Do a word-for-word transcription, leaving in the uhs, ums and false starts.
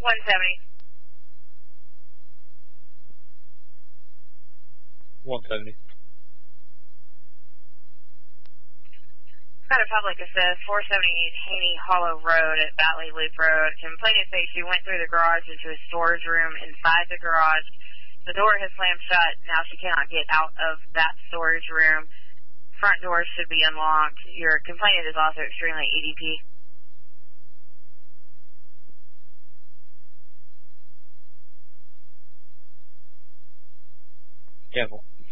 one seventy. one seventy. Got a public assist, four seventy-eight Haney Hollow Road at Batley Loop Road. Complainant says she went through the garage into a storage room inside the garage. The door has slammed shut. Now she cannot get out of that storage room. Front door should be unlocked. Your complainant is also extremely E D P. Careful.